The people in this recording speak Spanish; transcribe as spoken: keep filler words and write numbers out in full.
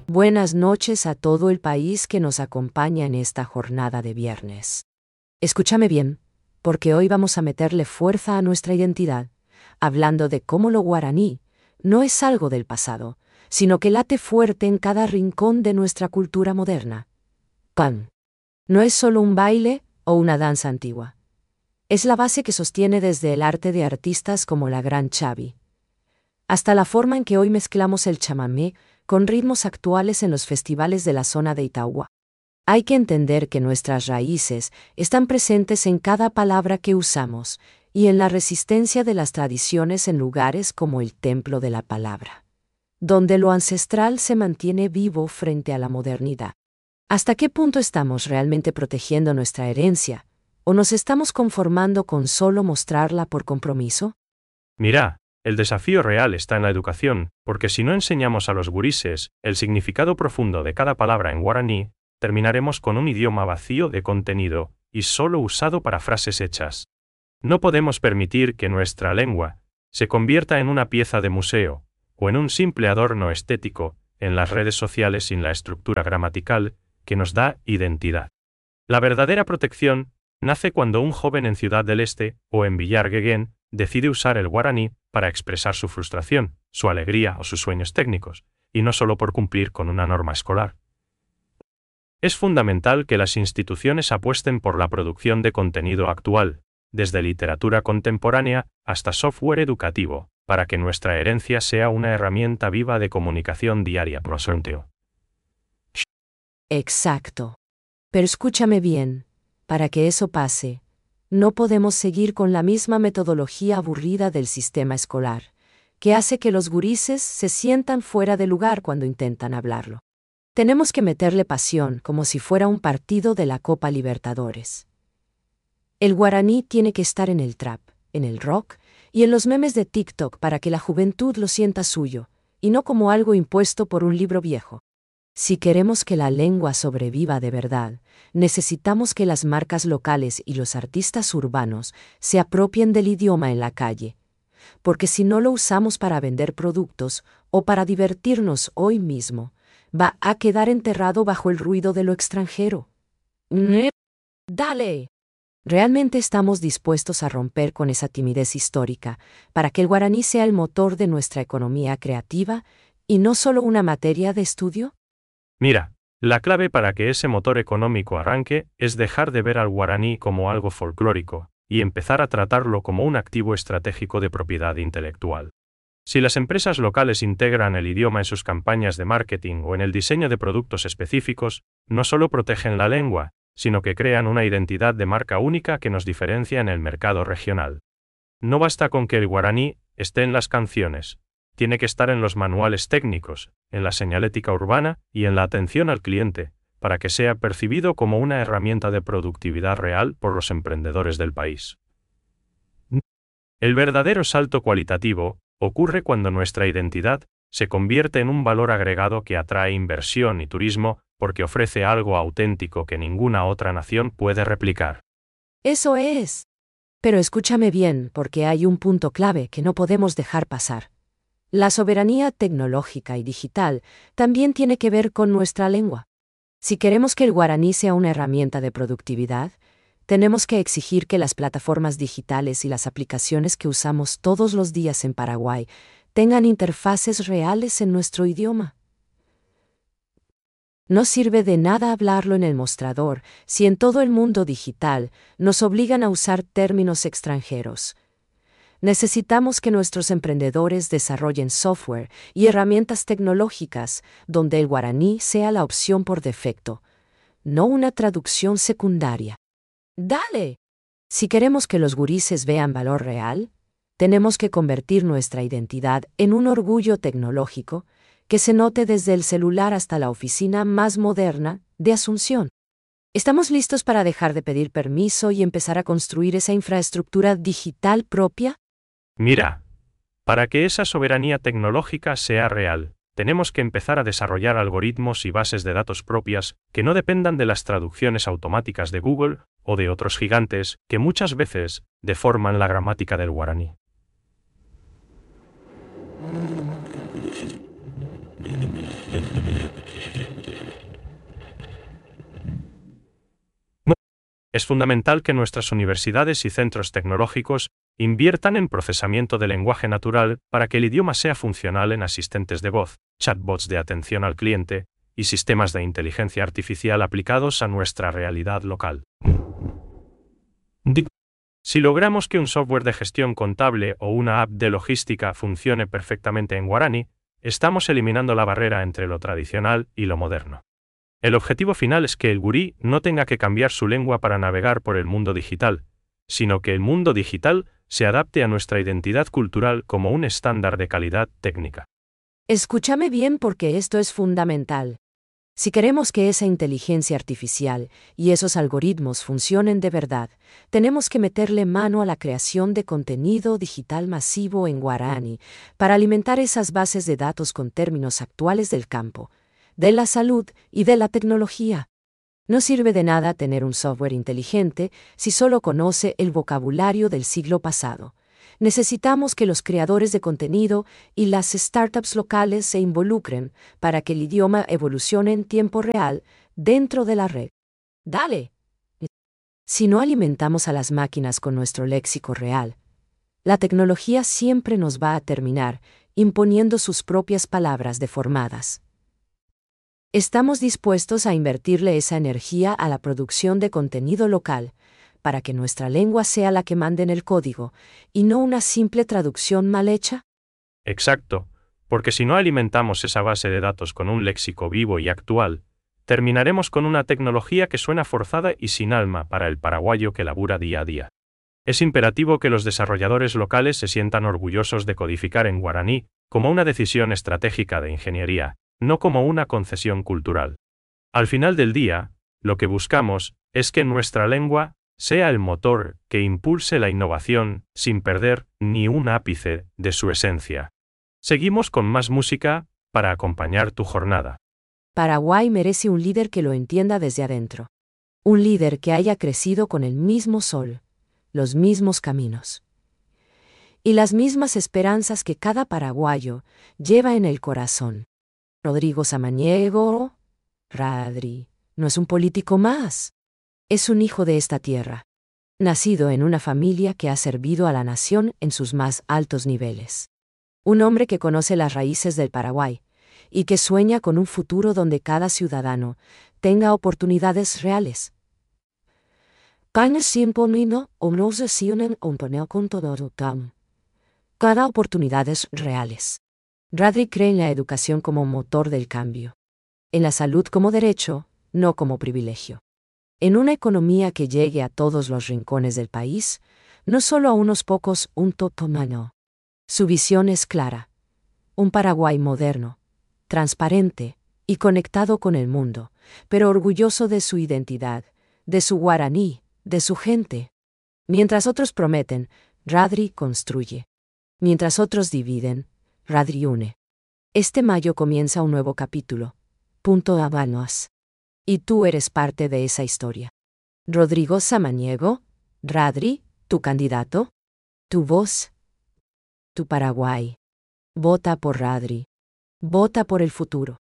Buenas noches a todo el país que nos acompaña en esta jornada de viernes. Escúchame bien, porque hoy vamos a meterle fuerza a nuestra identidad, hablando de cómo lo guaraní no es algo del pasado, sino que late fuerte en cada rincón de nuestra cultura moderna. Pan. No es solo un baile o una danza antigua. Es la base que sostiene desde el arte de artistas como la Gran Chavi, hasta la forma en que hoy mezclamos el chamamé con ritmos actuales en los festivales de la zona de Itauguá. Hay que entender que nuestras raíces están presentes en cada palabra que usamos y en la resistencia de las tradiciones en lugares como el Templo de la Palabra, donde lo ancestral se mantiene vivo frente a la modernidad. ¿Hasta qué punto estamos realmente protegiendo nuestra herencia, o nos estamos conformando con solo mostrarla por compromiso? Mira, el desafío real está en la educación, porque si no enseñamos a los gurises el significado profundo de cada palabra en guaraní, terminaremos con un idioma vacío de contenido y solo usado para frases hechas. No podemos permitir que nuestra lengua se convierta en una pieza de museo, o en un simple adorno estético en las redes sociales sin la estructura gramatical que nos da identidad. La verdadera protección nace cuando un joven en Ciudad del Este o en Villar Gueguén decide usar el guaraní para expresar su frustración, su alegría o sus sueños técnicos, y no solo por cumplir con una norma escolar. Es fundamental que las instituciones apuesten por la producción de contenido actual, desde literatura contemporánea hasta software educativo, para que nuestra herencia sea una herramienta viva de comunicación diaria. Exacto. Pero escúchame bien, para que eso pase, no podemos seguir con la misma metodología aburrida del sistema escolar, que hace que los gurises se sientan fuera de lugar cuando intentan hablarlo. Tenemos que meterle pasión como si fuera un partido de la Copa Libertadores. El guaraní tiene que estar en el trap, en el rock y en los memes de TikTok para que la juventud lo sienta suyo, y no como algo impuesto por un libro viejo. Si queremos que la lengua sobreviva de verdad, necesitamos que las marcas locales y los artistas urbanos se apropien del idioma en la calle, porque si no lo usamos para vender productos o para divertirnos hoy mismo, va a quedar enterrado bajo el ruido de lo extranjero. ¡Dale! ¿Realmente estamos dispuestos a romper con esa timidez histórica para que el guaraní sea el motor de nuestra economía creativa y no solo una materia de estudio? Mira, la clave para que ese motor económico arranque es dejar de ver al guaraní como algo folclórico y empezar a tratarlo como un activo estratégico de propiedad intelectual. Si las empresas locales integran el idioma en sus campañas de marketing o en el diseño de productos específicos, no solo protegen la lengua, sino que crean una identidad de marca única que nos diferencia en el mercado regional. No basta con que el guaraní esté en las canciones, tiene que estar en los manuales técnicos, en la señalética urbana y en la atención al cliente, para que sea percibido como una herramienta de productividad real por los emprendedores del país. El verdadero salto cualitativo ocurre cuando nuestra identidad se convierte en un valor agregado que atrae inversión y turismo porque ofrece algo auténtico que ninguna otra nación puede replicar. Eso es. Pero escúchame bien, porque hay un punto clave que no podemos dejar pasar. La soberanía tecnológica y digital también tiene que ver con nuestra lengua. Si queremos que el guaraní sea una herramienta de productividad, tenemos que exigir que las plataformas digitales y las aplicaciones que usamos todos los días en Paraguay tengan interfaces reales en nuestro idioma. No sirve de nada hablarlo en el mostrador si en todo el mundo digital nos obligan a usar términos extranjeros. Necesitamos que nuestros emprendedores desarrollen software y herramientas tecnológicas donde el guaraní sea la opción por defecto, no una traducción secundaria. ¡Dale! Si queremos que los gurises vean valor real, tenemos que convertir nuestra identidad en un orgullo tecnológico que se note desde el celular hasta la oficina más moderna de Asunción. ¿Estamos listos para dejar de pedir permiso y empezar a construir esa infraestructura digital propia? Mira, para que esa soberanía tecnológica sea real, tenemos que empezar a desarrollar algoritmos y bases de datos propias que no dependan de las traducciones automáticas de Google o de otros gigantes que muchas veces deforman la gramática del guaraní. Es fundamental que nuestras universidades y centros tecnológicos inviertan en procesamiento de lenguaje natural para que el idioma sea funcional en asistentes de voz, chatbots de atención al cliente y sistemas de inteligencia artificial aplicados a nuestra realidad local. Si logramos que un software de gestión contable o una app de logística funcione perfectamente en guaraní, estamos eliminando la barrera entre lo tradicional y lo moderno. El objetivo final es que el gurí no tenga que cambiar su lengua para navegar por el mundo digital, sino que el mundo digital se adapte a nuestra identidad cultural como un estándar de calidad técnica. Escúchame bien porque esto es fundamental. Si queremos que esa inteligencia artificial y esos algoritmos funcionen de verdad, tenemos que meterle mano a la creación de contenido digital masivo en guaraní para alimentar esas bases de datos con términos actuales del campo, de la salud y de la tecnología. No sirve de nada tener un software inteligente si solo conoce el vocabulario del siglo pasado. Necesitamos que los creadores de contenido y las startups locales se involucren para que el idioma evolucione en tiempo real dentro de la red. Dale. Si no alimentamos a las máquinas con nuestro léxico real, la tecnología siempre nos va a terminar imponiendo sus propias palabras deformadas. Estamos dispuestos a invertirle esa energía a la producción de contenido local, para que nuestra lengua sea la que mande en el código, y no una simple traducción mal hecha? Exacto, porque si no alimentamos esa base de datos con un léxico vivo y actual, terminaremos con una tecnología que suena forzada y sin alma para el paraguayo que labura día a día. Es imperativo que los desarrolladores locales se sientan orgullosos de codificar en guaraní como una decisión estratégica de ingeniería, no como una concesión cultural. Al final del día, lo que buscamos es que nuestra lengua sea el motor que impulse la innovación sin perder ni un ápice de su esencia. Seguimos con más música para acompañar tu jornada. Paraguay merece un líder que lo entienda desde adentro. Un líder que haya crecido con el mismo sol, los mismos caminos y las mismas esperanzas que cada paraguayo lleva en el corazón. Rodrigo Samaniego, Radri, no es un político más. Es un hijo de esta tierra, nacido en una familia que ha servido a la nación en sus más altos niveles. Un hombre que conoce las raíces del Paraguay y que sueña con un futuro donde cada ciudadano tenga oportunidades reales. Cada oportunidades reales. Radri cree en la educación como motor del cambio, en la salud como derecho, no como privilegio. En una economía que llegue a todos los rincones del país, no solo a unos pocos, un totomano. Su visión es clara. Un Paraguay moderno, transparente y conectado con el mundo, pero orgulloso de su identidad, de su guaraní, de su gente. Mientras otros prometen, Radri construye. Mientras otros dividen, Radri une. Este mayo comienza un nuevo capítulo. Punto Habanos. Y tú eres parte de esa historia. Rodrigo Samaniego, Radri, tu candidato, tu voz, tu Paraguay. Vota por Radri. Vota por el futuro.